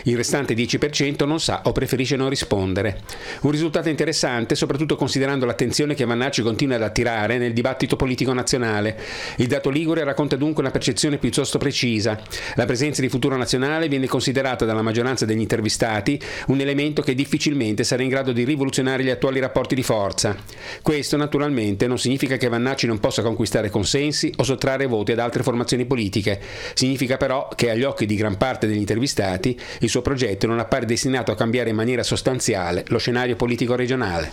Il restante 10% non sa o preferisce non rispondere. Un risultato interessante, soprattutto considerando l'attenzione che Vannacci continua ad attirare nel dibattito politico nazionale. Il dato ligure racconta dunque una percezione piuttosto precisa. La presenza di Futuro Nazionale viene considerata dalla maggioranza degli intervistati un elemento che difficilmente sarà in grado di rivoluzionare gli attuali rapporti di forza. Questo naturalmente non significa che Vannacci non possa conquistare consensi o sottrarre voti ad altre formazioni politiche. Significa però che agli occhi di gran parte degli intervistati il suo progetto non appare destinato a cambiare in maniera sostanziale lo scenario politico regionale.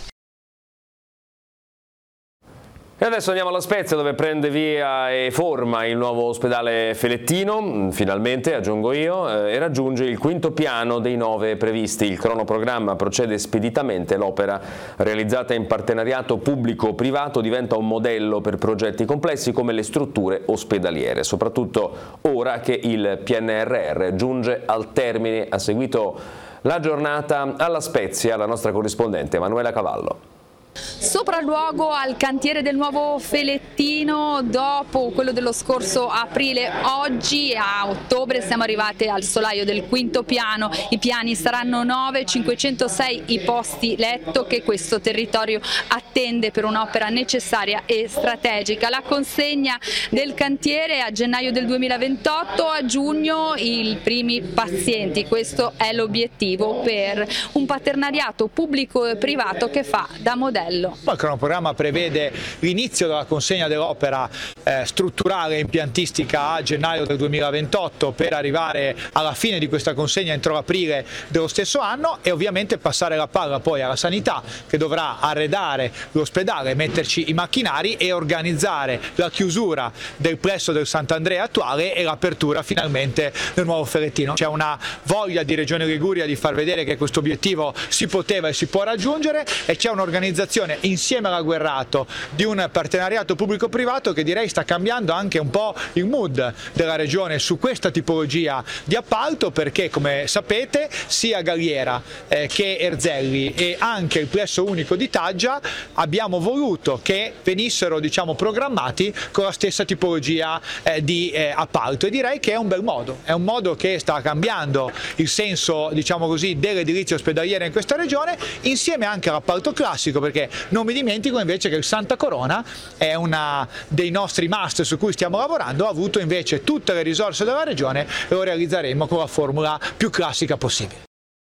E adesso andiamo alla Spezia, dove prende via e forma il nuovo ospedale Felettino, finalmente aggiungo io, e raggiunge il quinto piano dei 9 previsti. Il cronoprogramma procede speditamente, l'opera realizzata in partenariato pubblico-privato diventa un modello per progetti complessi come le strutture ospedaliere, soprattutto ora che il PNRR giunge al termine. Ha seguito la giornata alla Spezia la nostra corrispondente Emanuela Cavallo. Sopralluogo al cantiere del nuovo Felettino dopo quello dello scorso aprile. Oggi a ottobre siamo arrivati al solaio del quinto piano. I piani saranno 9, 506 i posti letto che questo territorio attende per un'opera necessaria e strategica. La consegna del cantiere a gennaio del 2028, a giugno i primi pazienti. Questo è l'obiettivo per un partenariato pubblico e privato che fa da modello. Il cronoprogramma prevede l'inizio della consegna dell'opera strutturale e impiantistica a gennaio del 2028 per arrivare alla fine di questa consegna entro aprile dello stesso anno e ovviamente passare la palla poi alla sanità, che dovrà arredare l'ospedale, metterci i macchinari e organizzare la chiusura del plesso del Sant'Andrea attuale e l'apertura finalmente del nuovo Felettino. C'è una voglia di Regione Liguria di far vedere che questo obiettivo si poteva e si può raggiungere, e c'è un'organizzazione insieme alla Guerrato di un partenariato pubblico-privato che direi sta cambiando anche un po' il mood della regione su questa tipologia di appalto, perché come sapete sia Galliera che Erzelli e anche il plesso unico di Taggia abbiamo voluto che venissero programmati con la stessa tipologia di appalto, e direi che è un bel modo, è un modo che sta cambiando il senso dell'edilizia ospedaliera in questa regione, insieme anche all'appalto classico, perché non mi dimentico invece che il Santa Corona è una dei nostri must su cui stiamo lavorando, ha avuto invece tutte le risorse della regione e lo realizzeremo con la formula più classica possibile.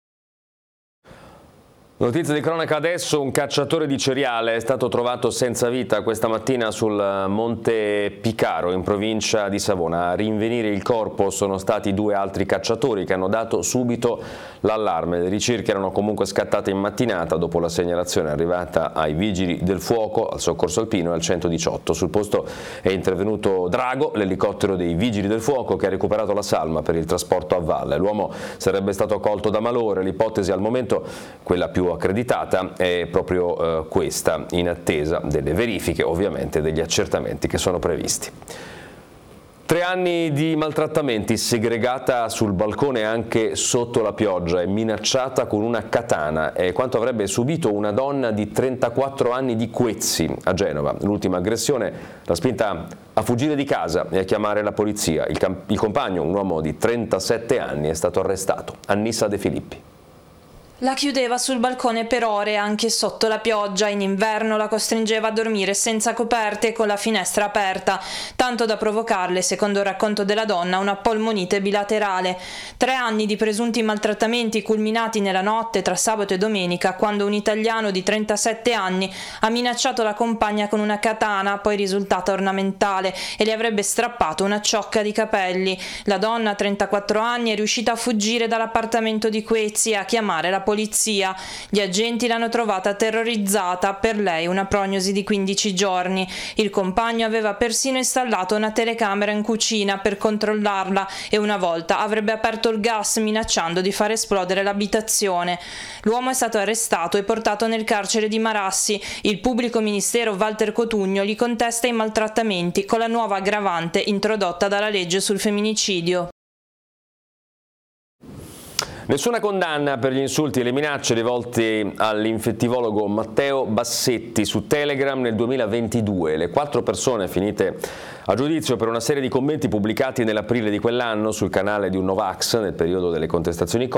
Notizia di cronaca adesso: un cacciatore di cereale è stato trovato senza vita questa mattina sul Monte Picaro in provincia di Savona. A rinvenire il corpo sono stati 2 altri cacciatori che hanno dato subito l'allarme. Le ricerche erano comunque scattate in mattinata dopo la segnalazione arrivata ai vigili del fuoco, al soccorso alpino e al 118. Sul posto è intervenuto Drago, l'elicottero dei vigili del fuoco, che ha recuperato la salma per il trasporto a valle. L'uomo sarebbe stato colto da malore. L'ipotesi al momento, quella più accreditata, è proprio questa, in attesa delle verifiche ovviamente, degli accertamenti che sono previsti. 3 anni di maltrattamenti, segregata sul balcone anche sotto la pioggia e minacciata con una katana, è quanto avrebbe subito una donna di 34 anni di Quezzi a Genova. L'ultima aggressione l'ha spinta a fuggire di casa e a chiamare la polizia. Il compagno, un uomo di 37 anni, è stato arrestato. Annissa De Filippi. La chiudeva sul balcone per ore anche sotto la pioggia, in inverno la costringeva a dormire senza coperte e con la finestra aperta, tanto da provocarle, secondo il racconto della donna, una polmonite bilaterale. 3 anni di presunti maltrattamenti culminati nella notte tra sabato e domenica, quando un italiano di 37 anni ha minacciato la compagna con una katana, poi risultata ornamentale, e le avrebbe strappato una ciocca di capelli. La donna, 34 anni, è riuscita a fuggire dall'appartamento di Quezzi e a chiamare la polizia. Gli agenti l'hanno trovata terrorizzata, per lei una prognosi di 15 giorni. Il compagno aveva persino installato una telecamera in cucina per controllarla e una volta avrebbe aperto il gas minacciando di far esplodere l'abitazione. L'uomo è stato arrestato e portato nel carcere di Marassi. Il pubblico ministero Walter Cotugno gli contesta i maltrattamenti con la nuova aggravante introdotta dalla legge sul femminicidio. Nessuna condanna per gli insulti e le minacce rivolti all'infettivologo Matteo Bassetti su Telegram nel 2022. Le 4 persone finite a giudizio per una serie di commenti pubblicati nell'aprile di quell'anno sul canale di un Novax nel periodo delle contestazioni